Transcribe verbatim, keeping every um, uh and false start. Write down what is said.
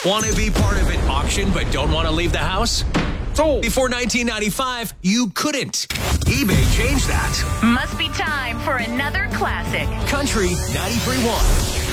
Want to be part of an auction but don't want to leave the house? Sold. Before nineteen ninety-five, you couldn't. eBay changed that. Must be time for another classic. Country ninety-three point one.